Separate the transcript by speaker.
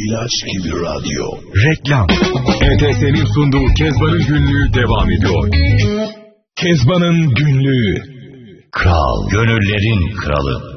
Speaker 1: İlaç gibi radyo.
Speaker 2: Reklam. ETS'nin sunduğu Kezban'ın günlüğü devam ediyor. Kezban'ın günlüğü.
Speaker 3: Kral, gönüllerin kralı.